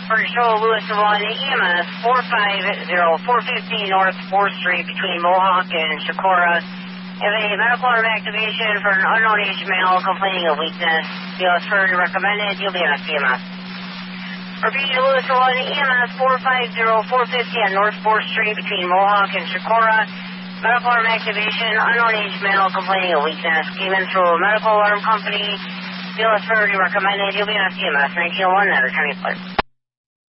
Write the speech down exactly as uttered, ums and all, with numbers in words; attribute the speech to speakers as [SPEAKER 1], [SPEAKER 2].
[SPEAKER 1] for Show Lewis one E M S four five zero four fifty North fourth Street between Mohawk and Shakora. Have a medical order of activation for an unknown age male complaining of weakness. Feel it's heard and recommended. You'll be on C M S. Repeat, Lewis one E M S four five zero four fifty on North fourth Street between Mohawk and Shakora. Medical alarm activation, unknown age male complaining of weakness. Came in through a medical alarm company. Feel it's heard and recommended. You'll be on C M S nineteen oh one at a county place.